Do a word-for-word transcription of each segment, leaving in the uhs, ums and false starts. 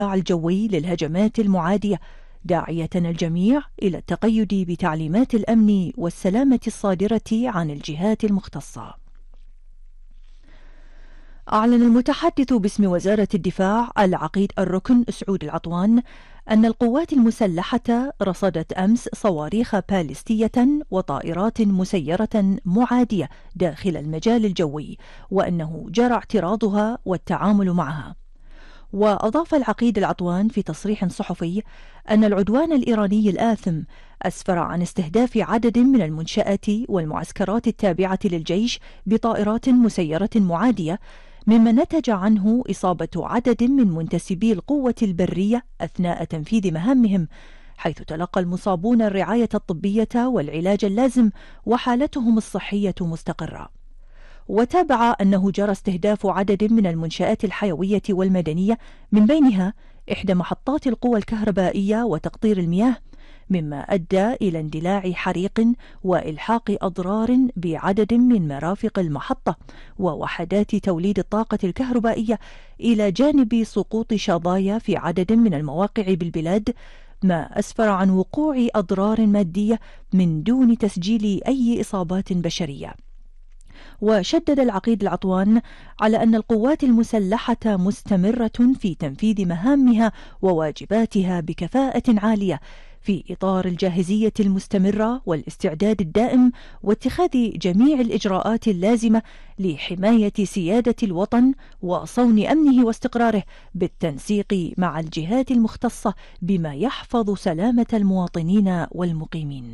الجوي للهجمات المعادية، داعية الجميع إلى التقيد بتعليمات الأمن والسلامة الصادرة عن الجهات المختصة. أعلن المتحدث باسم وزارة الدفاع العقيد الركن سعود العطوان أن القوات المسلحة رصدت أمس صواريخ باليستية وطائرات مسيرة معادية داخل المجال الجوي، وأنه جرى اعتراضها والتعامل معها. وأضاف العقيد العطوان في تصريح صحفي أن العدوان الإيراني الآثم أسفر عن استهداف عدد من المنشآت والمعسكرات التابعة للجيش بطائرات مسيرة معادية، مما نتج عنه إصابة عدد من منتسبي القوة البرية أثناء تنفيذ مهامهم، حيث تلقى المصابون الرعاية الطبية والعلاج اللازم وحالتهم الصحية مستقرة. وتابع أنه جرى استهداف عدد من المنشآت الحيوية والمدنية، من بينها إحدى محطات القوى الكهربائية وتقطير المياه، مما أدى إلى اندلاع حريق وإلحاق أضرار بعدد من مرافق المحطة ووحدات توليد الطاقة الكهربائية، إلى جانب سقوط شظايا في عدد من المواقع بالبلاد، ما أسفر عن وقوع أضرار مادية من دون تسجيل أي إصابات بشرية. وشدد العقيد العطوان على أن القوات المسلحة مستمرة في تنفيذ مهامها وواجباتها بكفاءة عالية، في إطار الجاهزية المستمرة والاستعداد الدائم واتخاذ جميع الإجراءات اللازمة لحماية سيادة الوطن وصون أمنه واستقراره، بالتنسيق مع الجهات المختصة بما يحفظ سلامة المواطنين والمقيمين.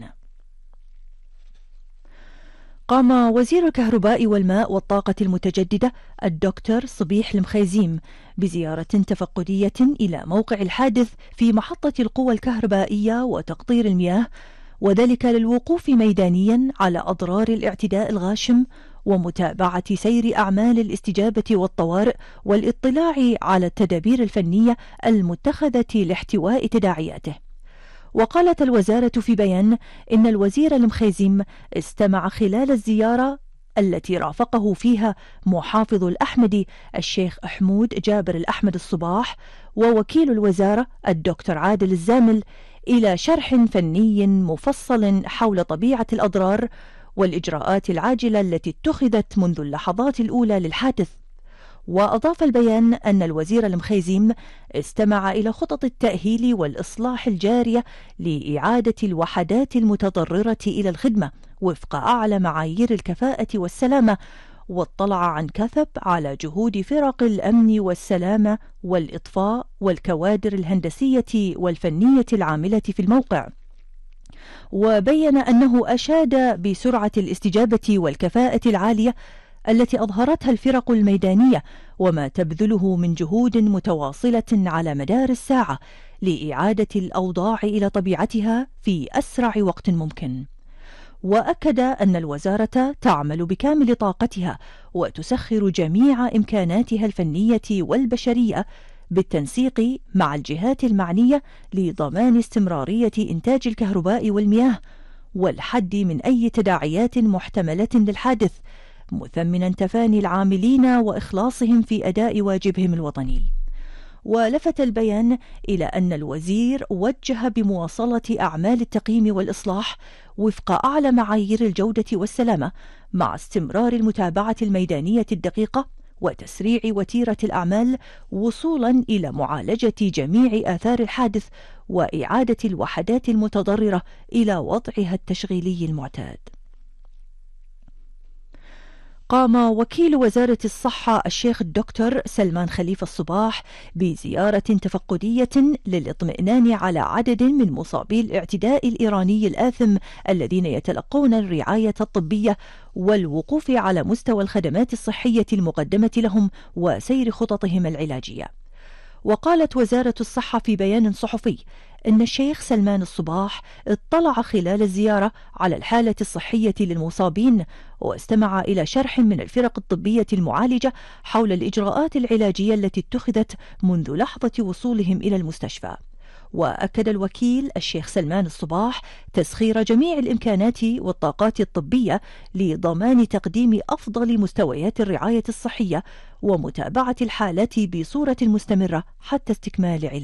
قام وزير الكهرباء والماء والطاقة المتجددة الدكتور صبيح المخيزيم بزيارة تفقدية إلى موقع الحادث في محطة القوى الكهربائية وتقطير المياه، وذلك للوقوف ميدانيا على أضرار الاعتداء الغاشم ومتابعة سير أعمال الاستجابة والطوارئ والاطلاع على التدابير الفنية المتخذة لاحتواء تداعياته. وقالت الوزارة في بيان إن الوزير المخيزيم استمع خلال الزيارة التي رافقه فيها محافظ الأحمدي الشيخ حمود جابر الأحمد الصباح ووكيل الوزارة الدكتور عادل الزامل إلى شرح فني مفصل حول طبيعة الأضرار والإجراءات العاجلة التي اتخذت منذ اللحظات الأولى للحادث. وأضاف البيان أن الوزير المخيزيم استمع إلى خطط التأهيل والإصلاح الجارية لإعادة الوحدات المتضررة إلى الخدمة وفق أعلى معايير الكفاءة والسلامة، واطلع عن كثب على جهود فرق الأمن والسلامة والإطفاء والكوادر الهندسية والفنية العاملة في الموقع. وبين أنه أشاد بسرعة الاستجابة والكفاءة العالية التي أظهرتها الفرق الميدانية وما تبذله من جهود متواصلة على مدار الساعة لإعادة الأوضاع إلى طبيعتها في أسرع وقت ممكن. وأكد أن الوزارة تعمل بكامل طاقتها وتسخر جميع إمكاناتها الفنية والبشرية بالتنسيق مع الجهات المعنية لضمان استمرارية إنتاج الكهرباء والمياه والحد من أي تداعيات محتملة للحادث، مثمنا تفاني العاملين وإخلاصهم في أداء واجبهم الوطني. ولفت البيان إلى أن الوزير وجه بمواصلة أعمال التقييم والإصلاح وفق أعلى معايير الجودة والسلامة، مع استمرار المتابعة الميدانية الدقيقة وتسريع وتيرة الأعمال وصولا إلى معالجة جميع آثار الحادث وإعادة الوحدات المتضررة إلى وضعها التشغيلي المعتاد. قام وكيل وزارة الصحة الشيخ الدكتور سلمان خليفة الصباح بزيارة تفقدية للاطمئنان على عدد من مصابي الاعتداء الإيراني الآثم الذين يتلقون الرعاية الطبية والوقوف على مستوى الخدمات الصحية المقدمة لهم وسير خططهم العلاجية. وقالت وزارة الصحة في بيان صحفي إن الشيخ سلمان الصباح اطلع خلال الزيارة على الحالة الصحية للمصابين واستمع إلى شرح من الفرق الطبية المعالجة حول الإجراءات العلاجية التي اتخذت منذ لحظة وصولهم إلى المستشفى. وأكد الوكيل الشيخ سلمان الصباح تسخير جميع الإمكانات والطاقات الطبية لضمان تقديم أفضل مستويات الرعاية الصحية ومتابعة الحالات بصورة مستمرة حتى استكمال علاجها.